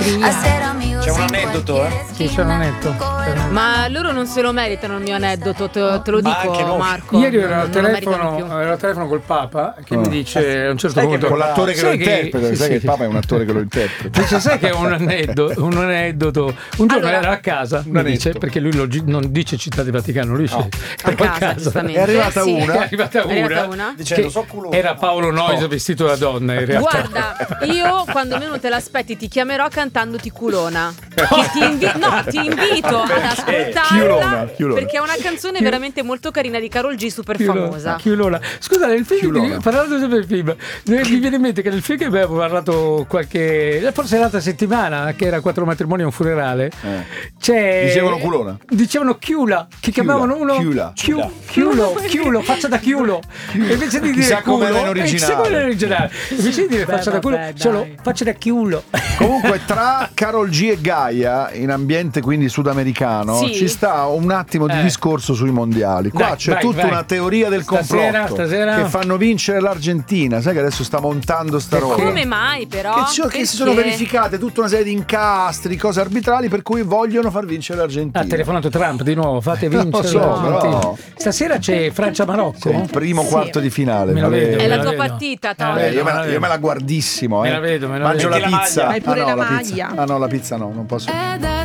C'è un aneddoto, Sì, c'è un aneddoto. Ma loro non se lo meritano il mio aneddoto, te lo dico, Marco. Ieri ero al Non lo meritano più. telefono col Papa che mi dice a un certo punto con l'attore che lo interpreta, sai che il sì. Papa è un attore che lo interpreta. Dice, sai che è un aneddoto. Un giorno era a casa, mi dice, perché lui non dice Città del Vaticano, lui dice a casa, giustamente. È arrivata una dicendo so culone. Era Paolo Noyes vestito da donna in realtà. Guarda, io quando meno te l'aspetti ti chiamerò cantandoti Culona. Ti invito ad ascoltarla perché è una canzone veramente molto carina di Karol G, super famosa. Chiulona. Scusa, nel film, parlando sempre del film, mi viene in mente che nel film che abbiamo parlato forse l'altra settimana, che era 4 matrimoni e un funerale, dicevano Culona. Dicevano Chiula, che chiamavano uno Chiulo, faccia da Chiulo. E invece di dire culo, originale. Invece di dire faccia da culo, solo faccia da Chiulo. Comunque tra Karol G e Gaia, in ambiente quindi sudamericano, ci sta un attimo di discorso sui mondiali. Qua c'è tutta una teoria del complotto stasera che fanno vincere l'Argentina. Sai che adesso sta montando sta roba? Come mai però? Che si sono verificate tutta una serie di incastri, cose arbitrali per cui vogliono far vincere l'Argentina. Ha telefonato Trump di nuovo, fate vincere l'Argentina. Però... Stasera c'è Francia-Marocco. Il primo quarto di finale. È la tua partita, io me la guardissimo. Me la vedo. Mangio la pizza. Hai pure la maglia. Ah no, la pizza no, non posso.